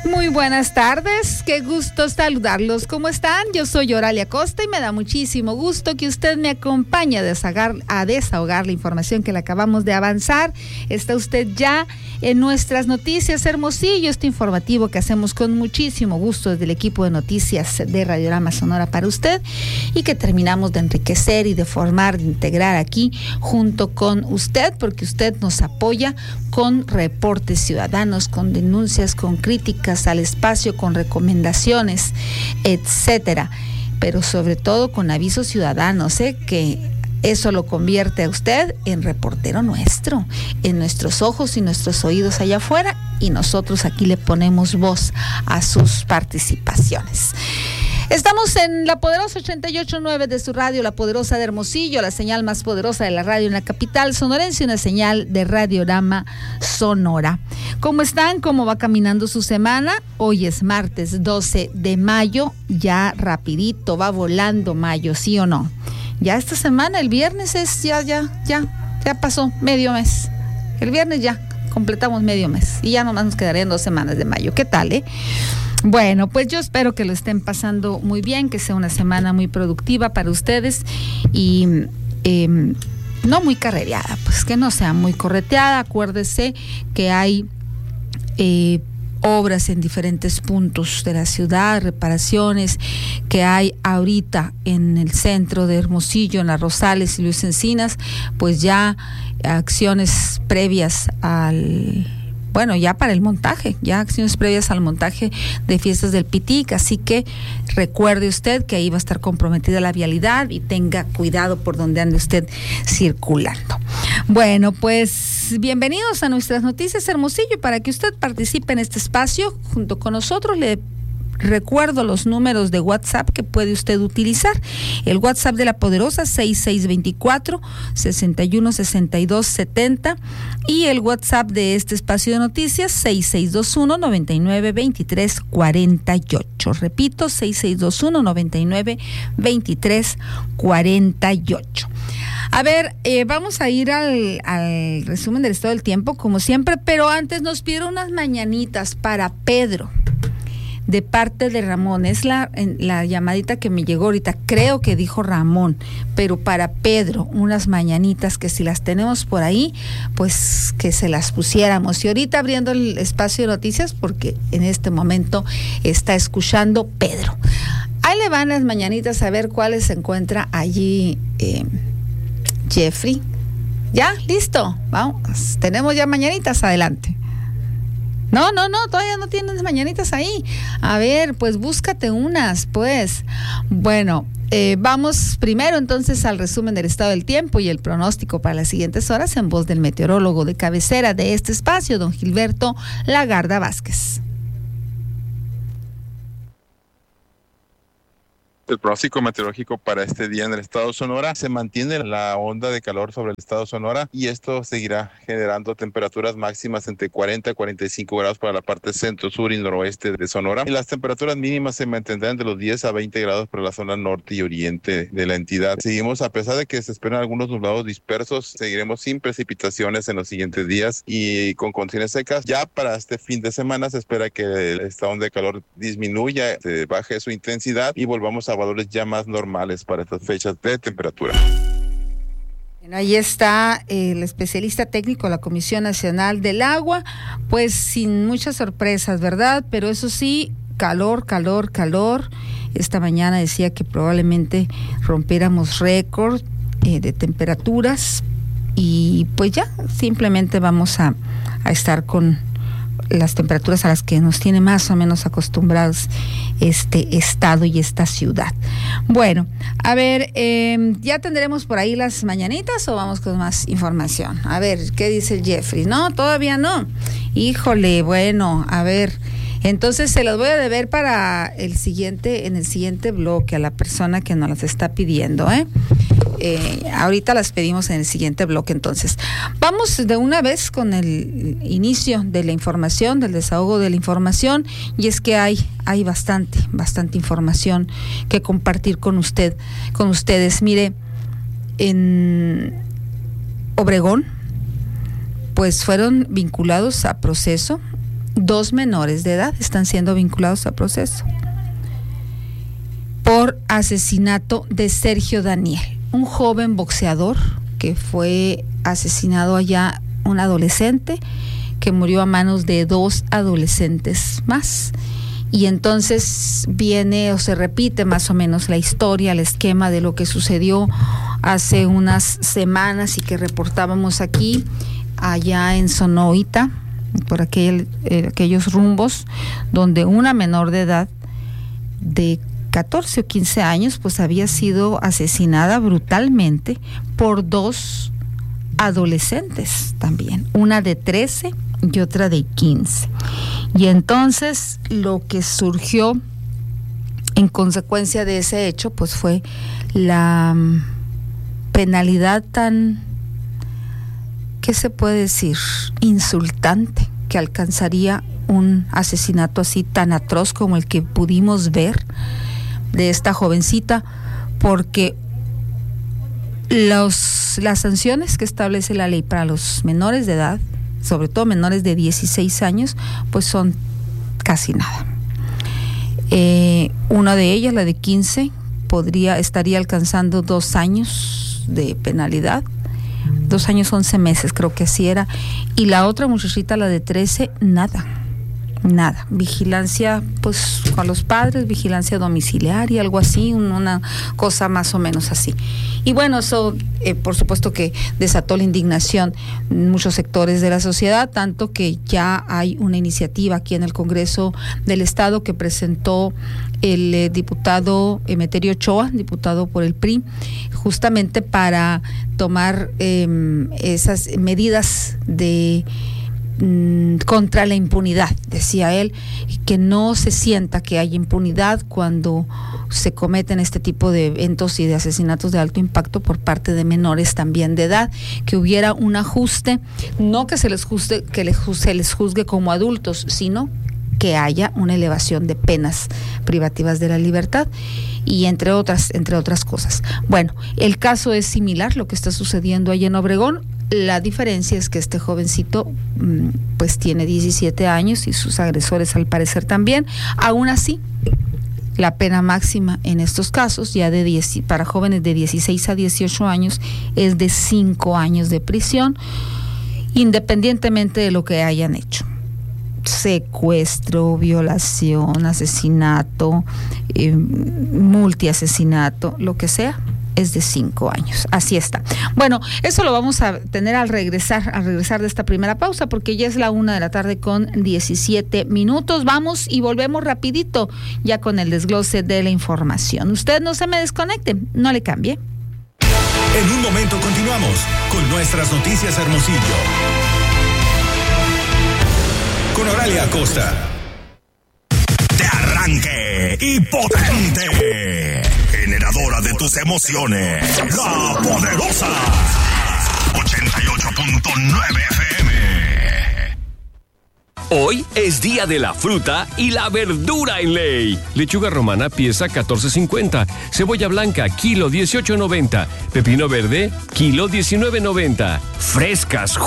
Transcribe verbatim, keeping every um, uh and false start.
Muy buenas tardes, qué gusto saludarlos. ¿Cómo están? Yo soy Oralia Costa y me da muchísimo gusto que usted me acompañe a desahogar, a desahogar la información que le acabamos de avanzar. Está usted ya en nuestras noticias Hermosillo, este informativo que hacemos con muchísimo gusto desde el equipo de noticias de Radiorama Sonora para usted y que terminamos de enriquecer y de formar, de integrar aquí junto con usted, porque usted nos apoya con reportes ciudadanos, con denuncias, con críticas al espacio, con recomendaciones, etcétera, pero sobre todo con avisos ciudadanos, ¿eh? que eso lo convierte a usted en reportero nuestro, en nuestros ojos y nuestros oídos allá afuera, y nosotros aquí le ponemos voz a sus participaciones. Estamos en la poderosa ochenta y ocho punto nueve de su radio, la poderosa de Hermosillo, la señal más poderosa de la radio en la capital sonorense, una señal de Radiorama Sonora. ¿Cómo están? ¿Cómo va caminando su semana? Hoy es martes doce de mayo, ya rapidito, va volando mayo, ¿sí o no? Ya esta semana, el viernes es, ya, ya, ya, ya pasó medio mes. El viernes ya completamos medio mes y ya nomás nos quedarían dos semanas de mayo. ¿Qué tal, eh? Bueno, pues yo espero que lo estén pasando muy bien, que sea una semana muy productiva para ustedes y eh, no muy carrereada, pues que no sea muy correteada. Acuérdese que hay eh, obras en diferentes puntos de la ciudad, reparaciones que hay ahorita en el centro de Hermosillo, en Las Rosales y Luis Encinas, pues ya acciones previas al... Bueno, ya para el montaje, ya acciones previas al montaje de fiestas del Pitic, así que recuerde usted que ahí va a estar comprometida la vialidad y tenga cuidado por donde ande usted circulando. Bueno, pues bienvenidos a nuestras noticias Hermosillo. Para que usted participe en este espacio junto con nosotros, le recuerdo los números de WhatsApp que puede usted utilizar. El WhatsApp de la Poderosa seis seis dos cuatro, seis uno seis dos siete cero y el WhatsApp de este espacio de noticias seis seis dos uno, nueve nueve dos tres cuatro ocho. Repito, seis seis dos uno, nueve nueve dos tres cuatro ocho. A ver, eh, vamos a ir al, al resumen del estado del tiempo como siempre, pero antes nos pidieron unas mañanitas para Pedro, de parte de Ramón. Es la, la llamadita que me llegó ahorita, creo que dijo Ramón, pero para Pedro, unas mañanitas que si las tenemos por ahí, pues que se las pusiéramos. Y ahorita abriendo el espacio de noticias, porque en este momento está escuchando Pedro. Ahí le van las mañanitas a ver cuáles se encuentra allí eh, Jeffrey. ¿Ya? ¿Listo? Vamos, tenemos ya mañanitas, adelante. No, no, no, todavía no tienes mañanitas ahí. A ver, pues búscate unas, pues. Bueno, eh, vamos primero entonces al resumen del estado del tiempo y el pronóstico para las siguientes horas en voz del meteorólogo de cabecera de este espacio, don Gilberto Lagarda Vázquez. El pronóstico meteorológico para este día en el estado de Sonora: se mantiene la onda de calor sobre el estado de Sonora y esto seguirá generando temperaturas máximas entre cuarenta a cuarenta y cinco grados para la parte centro, sur y noroeste de Sonora, y las temperaturas mínimas se mantendrán de los diez a veinte grados para la zona norte y oriente de la entidad. Seguimos, a pesar de que se esperan algunos nublados dispersos, seguiremos sin precipitaciones en los siguientes días y con condiciones secas. Ya para este fin de semana se espera que esta onda de calor disminuya, se baje su intensidad y volvamos a valores ya más normales para estas fechas de temperatura. Bueno, ahí está el especialista técnico de la Comisión Nacional del Agua, pues sin muchas sorpresas, ¿verdad? Pero eso sí, calor, calor, calor. Esta mañana decía que probablemente rompiéramos récord eh, de temperaturas y pues ya simplemente vamos a, a estar con las temperaturas a las que nos tiene más o menos acostumbrados este estado y esta ciudad. Bueno, a ver, eh, ¿ya tendremos por ahí las mañanitas o vamos con más información? A ver, ¿qué dice el Jeffrey? No, todavía no. Híjole, bueno, a ver, entonces se los voy a deber para el siguiente, en el siguiente bloque a la persona que nos las está pidiendo, ¿eh? Eh, ahorita las pedimos en el siguiente bloque. Entonces vamos de una vez con el inicio de la información, del desahogo de la información, y es que hay hay bastante bastante información que compartir con usted con ustedes. Mire, en Obregón pues fueron vinculados a proceso dos menores de edad están siendo vinculados a proceso por asesinato de Sergio Daniel, un joven boxeador que fue asesinado allá, un adolescente que murió a manos de dos adolescentes más. Y entonces viene o se repite más o menos la historia, el esquema de lo que sucedió hace unas semanas y que reportábamos aquí, allá en Sonoita, por aquel, eh, aquellos rumbos, donde una menor de edad de catorce o quince años pues había sido asesinada brutalmente por dos adolescentes también, una de trece y otra de quince. Y entonces lo que surgió en consecuencia de ese hecho pues fue la um, penalidad tan, ¿qué se puede decir?, insultante que alcanzaría un asesinato así tan atroz como el que pudimos ver de esta jovencita, porque los, las sanciones que establece la ley para los menores de edad, sobre todo menores de dieciséis años, pues son casi nada. Eh, una de ellas, la de quince, podría, estaría alcanzando dos años de penalidad, dos años once meses, creo que así era, y la otra muchachita, la de trece, nada. Nada, vigilancia pues con los padres, vigilancia domiciliaria, algo así, una cosa más o menos así. Y bueno, eso eh, por supuesto que desató la indignación en muchos sectores de la sociedad, tanto que ya hay una iniciativa aquí en el Congreso del Estado que presentó el eh, diputado Emeterio Ochoa, diputado por el P R I, justamente para tomar eh, esas medidas de contra la impunidad, decía él, que no se sienta que hay impunidad cuando se cometen este tipo de eventos y de asesinatos de alto impacto por parte de menores también de edad, que hubiera un ajuste, no que se les juzgue, que les, se les juzgue como adultos, sino que haya una elevación de penas privativas de la libertad y entre otras, entre otras cosas. Bueno, el caso es similar, lo que está sucediendo allá en Obregón. La diferencia es que este jovencito pues tiene diecisiete años y sus agresores al parecer también. Aún así, la pena máxima en estos casos, ya de diez, para jóvenes de dieciséis a dieciocho años, es de cinco años de prisión, independientemente de lo que hayan hecho. Secuestro, violación, asesinato, eh, multiasesinato, lo que sea, es de cinco años. Así está. Bueno, eso lo vamos a tener al regresar, al regresar de esta primera pausa, porque ya es la una de la tarde con diecisiete minutos. Vamos y volvemos rapidito, ya con el desglose de la información. Usted no se me desconecte, no le cambie. En un momento continuamos con nuestras noticias Hermosillo. Con Oralia Acosta. De arranque y potente. Generadora de tus emociones. La Poderosa. ochenta y ocho punto nueve F M. Hoy es día de la fruta y la verdura en ley. Lechuga romana pieza catorce cincuenta. Cebolla blanca kilo dieciocho noventa. Pepino verde kilo diecinueve noventa. Frescas,